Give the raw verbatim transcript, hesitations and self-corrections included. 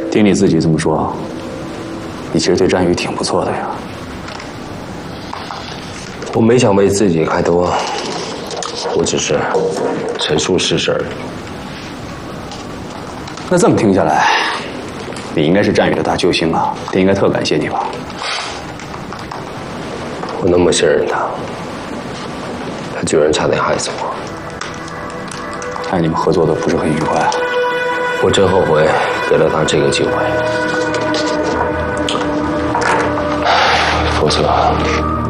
听你自己这么说，你其实对战宇挺不错的呀。 我没想为自己开脱，我只是陈述事实而已。 那这么听下来，你应该是战宇的大救星啊，他应该特感谢你吧？ 我那么信任他，他居然差点害死我。 看你们合作的不是很愉快啊。 我真后悔给了他这个机会，否则。